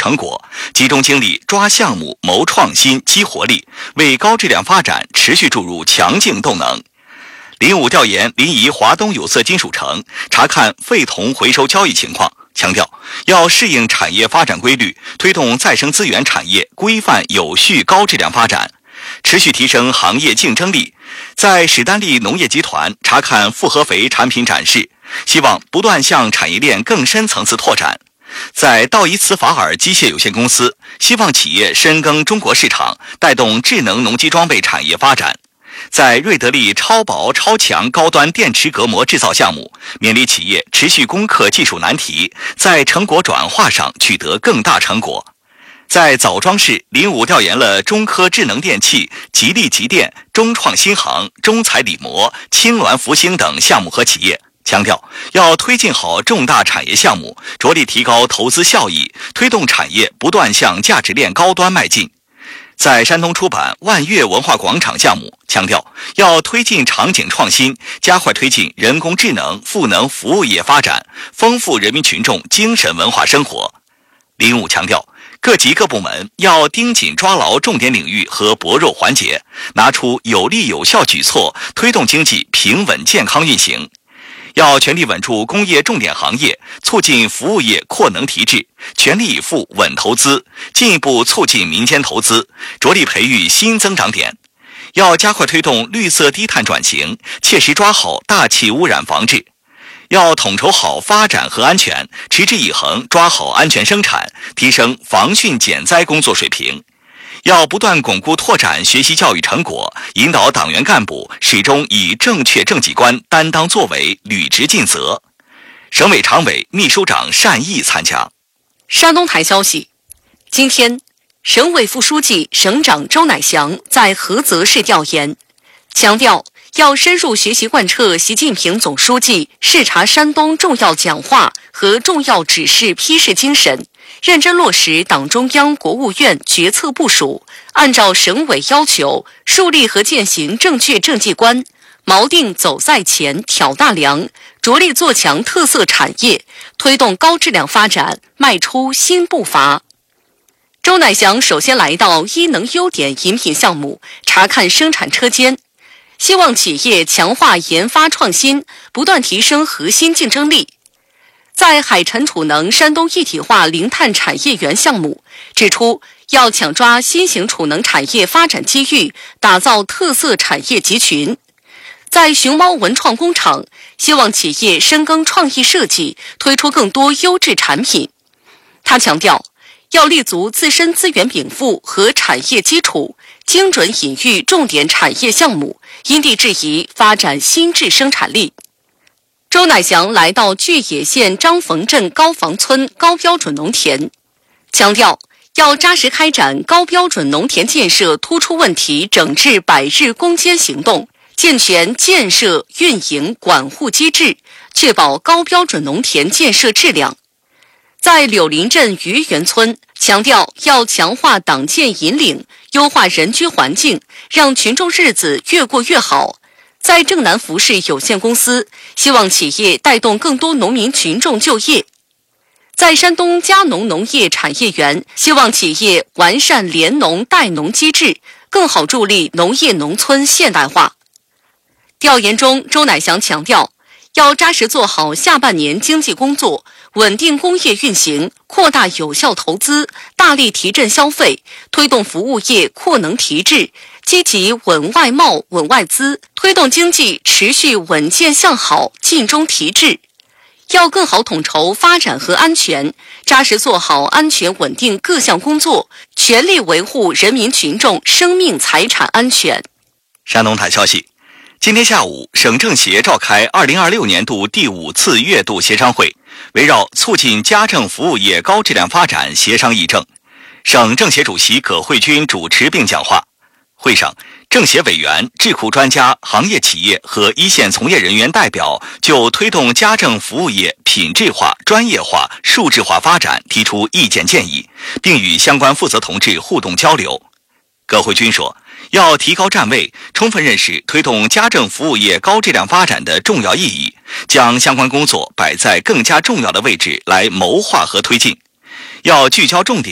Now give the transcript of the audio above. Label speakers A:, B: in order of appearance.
A: 成果，集中精力抓项目、谋创新、激活力，为高质量发展持续注入强劲动能。05调研临沂华东有色金属城，查看废铜回收交易情况，强调要适应产业发展规律，推动再生资源产业规范有序高质量发展，持续提升行业竞争力。在史丹利农业集团查看复合肥产品展示，希望不断向产业链更深层次拓展。在道伊茨法尔机械有限公司，希望企业深耕中国市场，带动智能农机装备产业发展。在瑞德利超薄超强高端电池隔膜制造项目，勉励企业持续攻克技术难题，在成果转化上取得更大成果。在枣庄市05调研了中科智能电器、吉利集电、中创新航、中彩锂膜、青鸾福星等项目和企业，强调要推进好重大产业项目，着力提高投资效益，推动产业不断向价值链高端迈进。在山东出版万悦文化广场项目，强调要推进场景创新，加快推进人工智能赋能服务业发展，丰富人民群众精神文化生活。05强调，各级各部门要盯紧抓牢重点领域和薄弱环节，拿出有力有效举措，推动经济平稳健康运行。要全力稳住工业重点行业，促进服务业扩能提质，全力以赴稳投资，进一步促进民间投资，着力培育新增长点。要加快推动绿色低碳转型，切实抓好大气污染防治。要统筹好发展和安全，持之以恒抓好安全生产，提升防汛减灾工作水平。要不断巩固拓展学习教育成果，引导党员干部始终以正确政绩观担当作为，履职尽责。省委常委、秘书长单毅参加。
B: 山东台消息，今天，省委副书记、省长周乃祥在菏泽市调研，强调要深入学习贯彻习近平总书记视察山东重要讲话和重要指示批示精神，认真落实党中央、国务院决策部署，按照省委要求，树立和践行正确政绩观，锚定走在前、挑大梁，着力做强特色产业，推动高质量发展迈出新步伐。周乃祥首先来到一能优点饮品项目，查看生产车间，希望企业强化研发创新，不断提升核心竞争力。在海产储能山东一体化零碳产业园项目，指出要抢抓新型储能产业发展机遇，打造特色产业集群。在熊猫文创工厂，希望企业深耕创意设计，推出更多优质产品。他强调，要立足自身资源禀赋和产业基础，精准引育重点产业项目，因地制宜发展新质生产力。周乃祥来到巨野县张冯镇高房村高标准农田，强调要扎实开展高标准农田建设突出问题整治100日攻坚行动，健全建设、运营、管护机制，确保高标准农田建设质量。在柳林镇余园村，强调要强化党建引领，优化人居环境，让群众日子越过越好。在正南服饰有限公司，希望企业带动更多农民群众就业。在山东佳农农业产业园，希望企业完善联农代农机制，更好助力农业农村现代化。调研中，周乃祥强调，要扎实做好下半年经济工作，稳定工业运行，扩大有效投资，大力提振消费，推动服务业扩能提质，积极稳外贸、稳外资，推动经济持续稳健向好，尽中提质。要更好统筹发展和安全，扎实做好安全稳定各项工作，全力维护人民群众生命财产安全。
A: 山东台消息，今天下午，省政协召开2026年度第5次月度协商会，围绕促进家政服务业高质量发展协商议政。省政协主席葛慧君主持并讲话。会上，政协委员、智库专家、行业企业和一线从业人员代表就推动家政服务业品质化、专业化、数字化发展提出意见建议，并与相关负责同志互动交流。葛慧君说，要提高站位，充分认识推动家政服务业高质量发展的重要意义，将相关工作摆在更加重要的位置来谋划和推进。要聚焦重点，